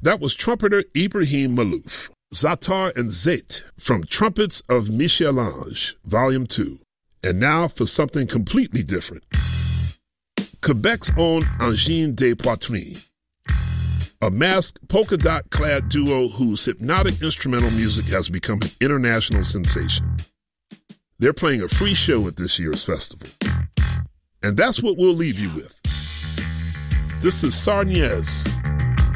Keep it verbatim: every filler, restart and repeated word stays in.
That was trumpeter Ibrahim Malouf, Zatar and Zait from Trumpets of Michel-Ange, Volume two. And now for something completely different. Quebec's own Angine des Poitrines, a masked polka-dot-clad duo whose hypnotic instrumental music has become an international sensation. They're playing a free show at this year's festival. And that's what we'll leave you with. This is Sarniez